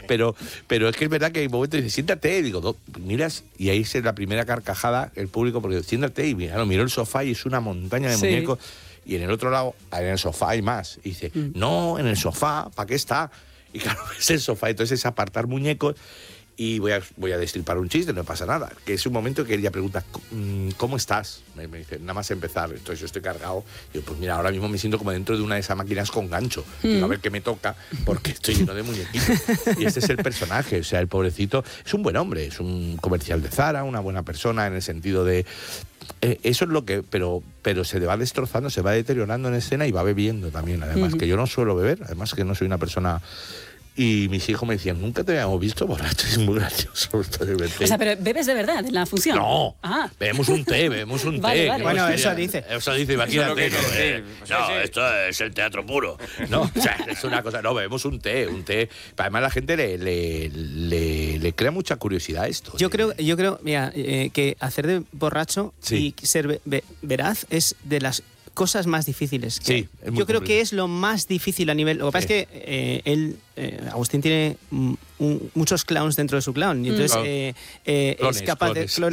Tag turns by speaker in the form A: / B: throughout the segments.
A: Pero es que es verdad que hay momentos y dices, siéntate, y digo, miras, y ahí es la primera carcajada el público, porque siéntate, y miro el sofá y es una montaña de muñecos, y en el otro lado, en el sofá hay más. Y dice, no, en el sofá, ¿para qué está? Y claro, es el sofá, entonces es apartar muñecos. Y voy a destripar un chiste, no pasa nada. Que es un momento que ella pregunta, ¿cómo estás? Me dice, nada más empezar. Entonces yo estoy cargado. Y yo, pues mira, ahora mismo me siento como dentro de una de esas máquinas con gancho. Digo, a ver qué me toca, porque estoy lleno de muñequitos. Y este es el personaje. O sea, el pobrecito es un buen hombre. Es un comercial de Zara, una buena persona en el sentido de... eso es lo que... Pero se le va destrozando, se va deteriorando en escena y va bebiendo también. Además, que yo no suelo beber. Además, que no soy una persona... Y mis hijos me decían, nunca te habíamos visto borracho, es muy gracioso.
B: O sea, pero ¿bebes de verdad en la función?
A: No, bebemos un té.
B: Vale.
C: Bueno, eso dice.
A: Eso dice, imagínate.
D: No, esto es el teatro puro.
A: No, o sea, es una cosa, no, bebemos un té. Además la gente le crea mucha curiosidad a esto.
C: Yo creo, mira, que hacer de borracho y ser veraz es de las cosas más difíciles.
A: Sí,
C: yo creo que es lo más difícil a nivel... Lo que pasa es que Agustín tiene muchos clowns dentro de su clown y entonces es capaz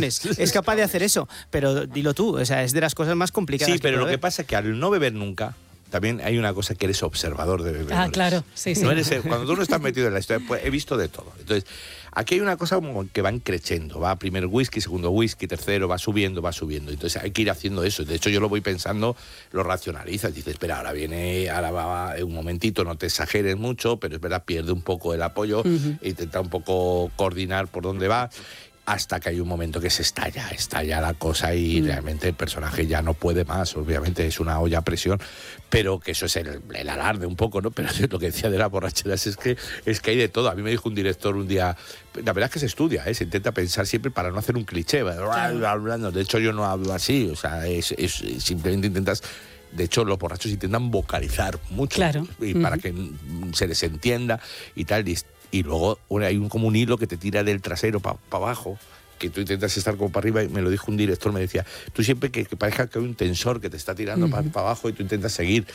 C: de hacer eso, pero dilo tú, o sea, es de las cosas más complicadas.
A: Sí, pero lo que pasa es que al no beber nunca, también hay una cosa que eres observador de bebedores.
B: Ah, claro, sí.
A: No eres, cuando tú no estás metido en la historia, pues he visto de todo. Entonces, aquí hay una cosa como que van creciendo, va primer whisky, segundo whisky, tercero, va subiendo. Entonces hay que ir haciendo eso. De hecho, yo lo voy pensando, lo racionalizas. Dices, espera, ahora va un momentito, no te exageres mucho, pero es verdad, pierde un poco el apoyo, intenta un poco coordinar por dónde va. Hasta que hay un momento que se estalla la cosa y realmente el personaje ya no puede más. Obviamente es una olla a presión, pero que eso es el alarde un poco, ¿no? Pero lo que decía de las borracheras es que hay de todo. A mí me dijo un director un día, la verdad es que se estudia, se intenta pensar siempre para no hacer un cliché. Hablando. De hecho, yo no hablo así, o sea, simplemente intentas... De hecho, los borrachos intentan vocalizar mucho,
B: claro,
A: y para que se les entienda y tal. Y luego hay como un hilo que te tira del trasero para abajo, que tú intentas estar como para arriba, y me lo dijo un director, me decía, tú siempre que parezca que hay un tensor que te está tirando para abajo y tú intentas seguir.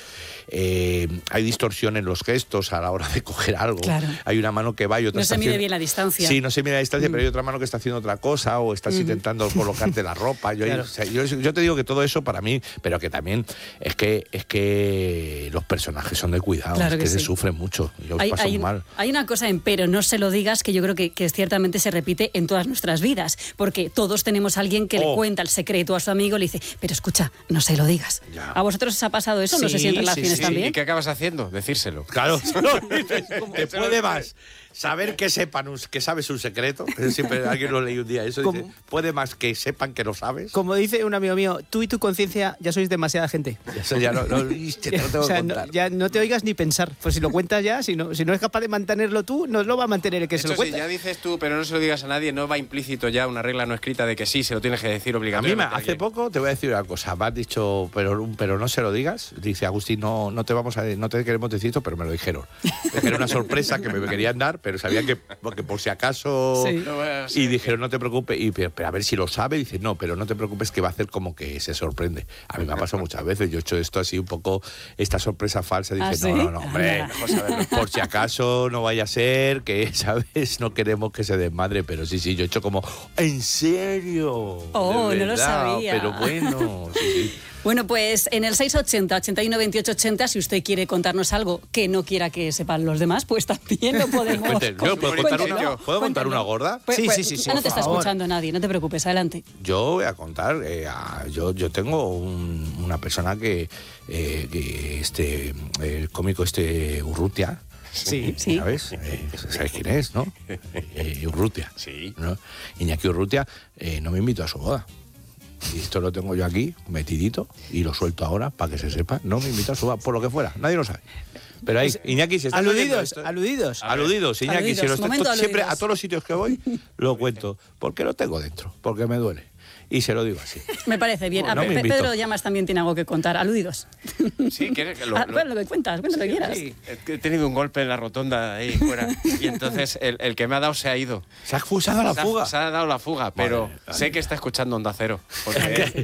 A: Hay distorsión en los gestos a la hora de coger algo.
B: Claro.
A: Hay una mano que va y otra
B: no se mide bien la distancia.
A: Sí, no se mide la distancia, pero hay otra mano que está haciendo otra cosa, o estás intentando colocarte la ropa. Yo te digo que todo eso para mí, pero que también es que los personajes son de cuidado,
B: claro
A: es que se
B: sí.
A: sufren mucho, yo paso mal.
B: Hay una cosa en pero no se lo digas que yo creo que ciertamente se repite en todas nuestras vidas, porque todos tenemos a alguien que le cuenta el secreto a su amigo y le dice, pero escucha, no se lo digas. Ya. ¿A vosotros os ha pasado eso? Sí, no sé si en relaciones también.
D: ¿Y qué acabas haciendo? Decírselo.
A: Claro, te puede más saber que sabes un secreto. Siempre alguien lo leí un día. Eso dice, puede más que sepan que lo sabes.
C: Como dice un amigo mío, tú y tu conciencia ya sois demasiada gente.
A: Eso ya no tengo que contar.
C: Ya no te oigas ni pensar. Pues si lo cuentas ya, si no es capaz de mantenerlo tú, no lo va a mantener el que se lo cuenta.
D: Si ya dices tú, pero no se lo digas a nadie, no va implícito ya una regla no escrita de que sí, se lo tienes que decir obligatoriamente.
A: A mí hace poco te voy a decir una cosa. Me has dicho, pero no se lo digas. Dice, Agustín, no te queremos decir esto, pero me lo dijeron. Era una sorpresa que me querían dar, pero sabían que porque por si acaso... Sí. Y dijeron, no te preocupes. Y pero a ver si lo sabe. Dice, no, pero no te preocupes que va a hacer como que se sorprende. A mí me ha pasado muchas veces. Yo he hecho esto así un poco, esta sorpresa falsa. Dice,
B: ¿sí?
A: no, hombre, mejor saberlo. Por si acaso no vaya a ser que, ¿sabes? No queremos que se desmadre. Pero sí, yo he hecho como, ¿en serio?
B: Oh, no lo sabía.
A: Pero bueno, sí.
B: Bueno, pues en el 680 81 28 80, si usted quiere contarnos algo que no quiera que sepan los demás, pues también lo podemos.
A: ¿Puedo contar una gorda?
C: Sí.
B: Ya no te está escuchando nadie, no te preocupes, adelante.
A: Yo voy a contar, yo tengo una persona que el cómico Urrutia.
C: Sí.
A: ¿Sabes? ¿Sabes quién es, no? Urrutia.
D: Sí.
A: ¿No? Iñaki Urrutia no me invitó a su boda. Y esto lo tengo yo aquí, metidito, y lo suelto ahora para que se sepa. No me invitó a su boda, por lo que fuera, nadie lo sabe. Pero ahí, Iñaki, si estás
C: aludidos,
A: Iñaki, si
B: siempre
A: a todos los sitios que voy lo cuento, porque lo tengo dentro, porque me duele. Y se lo digo así.
B: Me parece bien.
A: No
B: Pedro Llamas también tiene algo que contar. Aludidos.
D: Sí, ¿quieres que
B: bueno, lo que cuenta lo que quieras.
D: Sí, he tenido un golpe en la rotonda ahí fuera. Y entonces el que me ha dado se ha ido.
A: Se ha expulsado la fuga.
D: Se ha dado la fuga, pero sé que está escuchando Onda Cero. Porque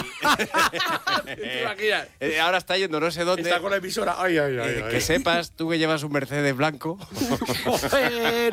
D: ahora está yendo no sé dónde.
A: Está con la emisora. Ay.
D: Que sepas, tú que llevas un Mercedes blanco.